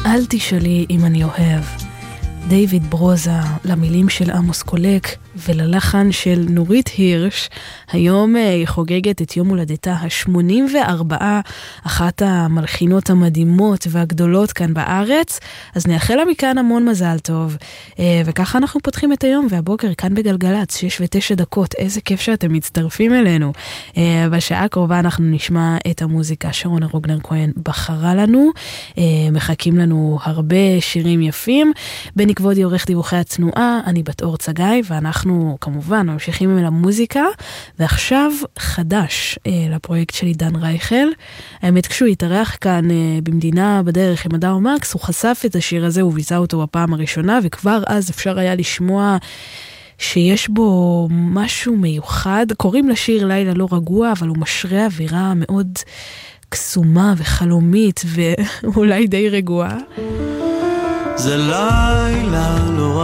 אל תשאלי אם אני אוהב. דיוויד ברוזה, למילים של עמוס קולק וללחן של נורית הירש. היום היא חוגגת את יום הולדתה ה-84, אחת המלחינות המדהימות והגדולות כאן בארץ, אז נאחל לה מכאן המון מזל טוב. וככה אנחנו פותחים את היום, והבוקר כאן בגלגלץ, 6:09, איזה כיף שאתם מצטרפים אלינו. בשעה הקרובה אנחנו נשמע את המוזיקה שרונה רוגנר כהן בחרה לנו, מחכים לנו הרבה שירים יפים. בני כבודי עורך דיווחי התנועה, אני בת אור צגאי, ואנחנו כמובן ממשיכים עם המוזיקה, ועכשיו חדש לפרויקט של עידן רייכל. האמת, כשהוא התארח כאן במדינה בדרך עם הדר מקס, הוא חשף את השיר הזה, הוא ביצע אותו בפעם הראשונה, וכבר אז אפשר היה לשמוע שיש בו משהו מיוחד. קוראים לשיר לילה לא רגוע, אבל הוא משרה אווירה מאוד קסומה וחלומית, ואולי די רגועה. זה לילה לא